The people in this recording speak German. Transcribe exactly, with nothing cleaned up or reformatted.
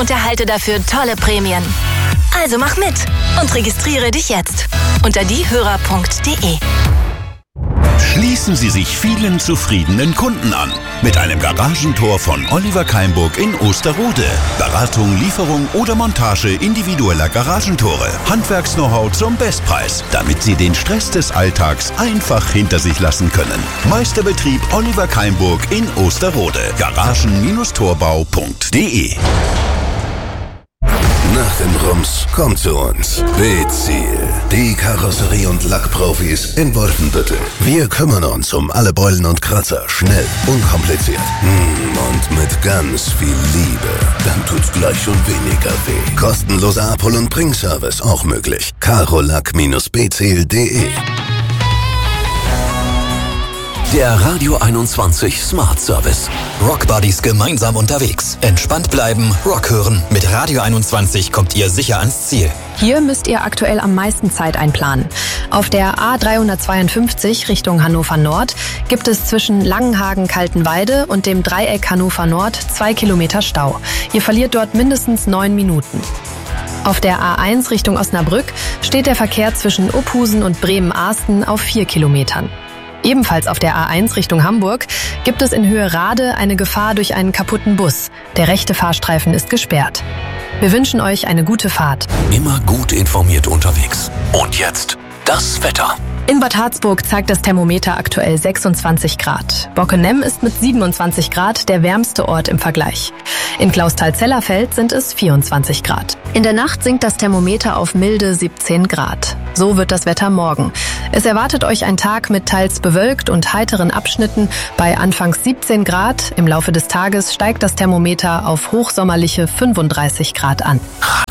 und erhalte dafür tolle Prämien. Also mach mit und registriere dich jetzt unter diehörer punkt de. Schließen Sie sich vielen zufriedenen Kunden an. Mit einem Garagentor von Oliver Keimburg in Osterode. Beratung, Lieferung oder Montage individueller Garagentore. Handwerks-Know-how zum Bestpreis, damit Sie den Stress des Alltags einfach hinter sich lassen können. Meisterbetrieb Oliver Keimburg in Osterode. Garagen Torbau punkt de. Nach dem Rums kommt zu uns B-Ziel, die Karosserie- und Lackprofis in Wolfenbüttel. Wir kümmern uns um alle Beulen und Kratzer, schnell, unkompliziert und mit ganz viel Liebe. Dann tut's gleich schon weniger weh. Kostenloser Abhol- und Bringservice auch möglich. karolack B ziel punkt de. Der Radio einundzwanzig Smart Service. Rockbuddies gemeinsam unterwegs. Entspannt bleiben, Rock hören. Mit Radio einundzwanzig kommt ihr sicher ans Ziel. Hier müsst ihr aktuell am meisten Zeit einplanen. Auf der A dreihundertzweiundfünfzig Richtung Hannover Nord gibt es zwischen Langenhagen-Kaltenweide und dem Dreieck Hannover Nord zwei Kilometer Stau. Ihr verliert dort mindestens neun Minuten. Auf der A eins Richtung Osnabrück steht der Verkehr zwischen Uphusen und Bremen-Arsten auf vier Kilometern. Ebenfalls auf der A eins Richtung Hamburg gibt es in Höhe Rade eine Gefahr durch einen kaputten Bus. Der rechte Fahrstreifen ist gesperrt. Wir wünschen euch eine gute Fahrt. Immer gut informiert unterwegs. Und jetzt das Wetter. In Bad Harzburg zeigt das Thermometer aktuell sechsundzwanzig Grad. Bockenem ist mit siebenundzwanzig Grad der wärmste Ort im Vergleich. In Clausthal-Zellerfeld sind es vierundzwanzig Grad. In der Nacht sinkt das Thermometer auf milde siebzehn Grad. So wird das Wetter morgen. Es erwartet euch ein Tag mit teils bewölkt und heiteren Abschnitten bei anfangs siebzehn Grad. Im Laufe des Tages steigt das Thermometer auf hochsommerliche fünfunddreißig Grad an.